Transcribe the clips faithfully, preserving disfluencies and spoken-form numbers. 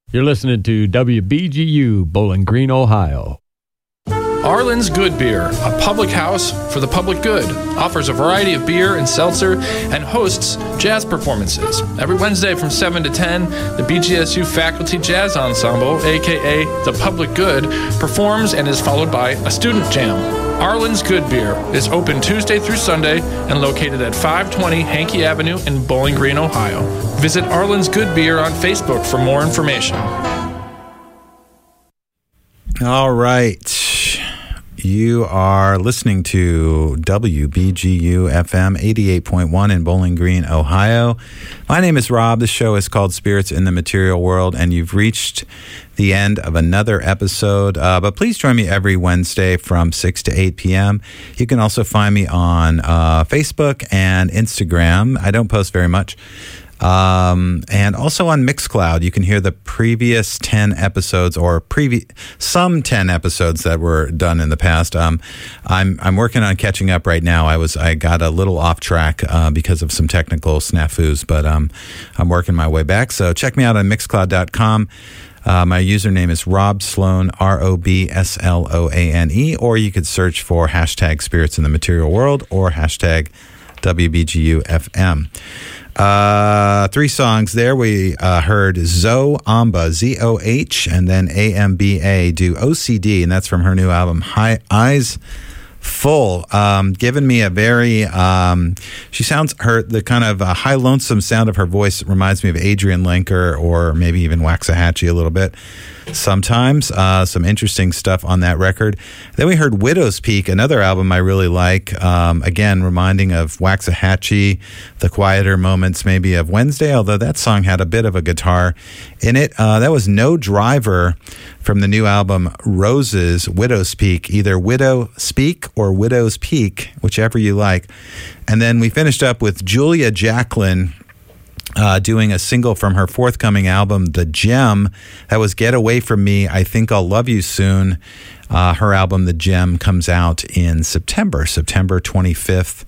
You're listening to W B G U, Bowling Green, Ohio. Arlen's Good Beer, a public house for the public good, offers a variety of beer and seltzer and hosts jazz performances. Every Wednesday from seven to ten, the B G S U Faculty Jazz Ensemble, aka The Public Good, performs and is followed by a student jam. Arlen's Good Beer is open Tuesday through Sunday and located at five twenty Hankey Avenue in Bowling Green, Ohio. Visit Arlen's Good Beer on Facebook for more information. All right. You are listening to W B G U F M eighty-eight point one in Bowling Green, Ohio. My name is Rob. The show is called Spirits in the Material World, and you've reached the end of another episode. Uh, but please join me every Wednesday from six to eight p.m. You can also find me on uh, Facebook and Instagram. I don't post very much. Um, and also on Mixcloud, you can hear the previous ten episodes or previ- some ten episodes that were done in the past. Um, I'm, I'm working on catching up right now. I was, I got a little off track, uh, because of some technical snafus, but, um, I'm working my way back. So check me out on mixcloud dot com. Uh, my username is Rob Sloan, R O B S L O A N E, or you could search for hashtag Spirits in the Material World or hashtag W B G U F M. Uh, three songs there. We uh, heard Zoe Amba, Z O H, and then A M B A do O C D, and that's from her new album, High Eyes Full. Um, given me a very, um, she sounds, her, the kind of uh, high lonesome sound of her voice reminds me of Adrian Lenker or maybe even Waxahachie a little bit. Sometimes uh, some interesting stuff on that record. Then we heard Widow's Peak, another album I really like. Um, again, reminding of Waxahachie, the quieter moments maybe of Wednesday, although that song had a bit of a guitar in it. Uh, that was No Driver from the new album Roses, Widow's Peak, either Widow Speak or Widow's Peak, whichever you like. And then we finished up with Julia Jacklin, Uh, doing a single from her forthcoming album, The Gem. That was Get Away From Me, I Think I'll Love You Soon. Uh, her album, The Gem, comes out in September, September twenty-fifth,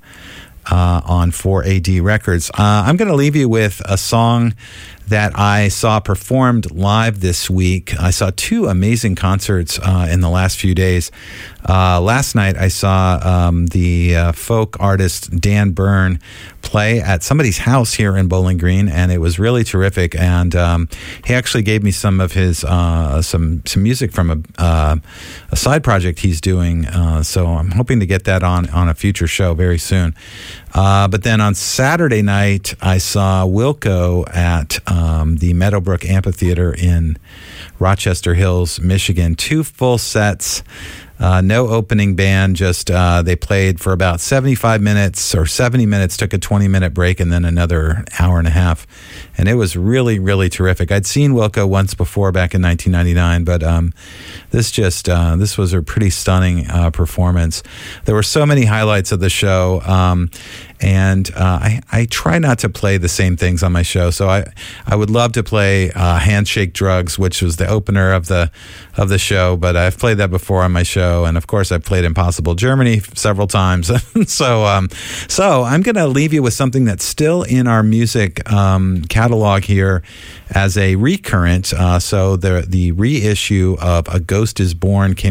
uh, on four A D Records. Uh, I'm going to leave you with a song that I saw performed live this week. I saw two amazing concerts uh, in the last few days. Uh, last night, I saw um, the uh, folk artist Dan Byrne play at somebody's house here in Bowling Green, and it was really terrific. And um, he actually gave me some of his uh, some some music from a uh, a side project he's doing. Uh, so I'm hoping to get that on on a future show very soon. Uh, but then on Saturday night, I saw Wilco at um, the Meadowbrook Amphitheater in Rochester Hills, Michigan. Two full sets. Uh, no opening band, just uh, they played for about seventy-five minutes or seventy minutes, took a twenty-minute break, and then another hour and a half. And it was really, really terrific. I'd seen Wilco once before back in nineteen ninety-nine, but um, this just, uh, this was a pretty stunning uh, performance. There were so many highlights of the show, um, and uh, I, I try not to play the same things on my show, so I, I would love to play uh, Handshake Drugs, which was the opener of the of the show, but I've played that before on my show, and of course I've played Impossible Germany several times. so um, so I'm going to leave you with something that's still in our music um, catalog here as a recurrent. Uh, so the the reissue of A Ghost Is Born came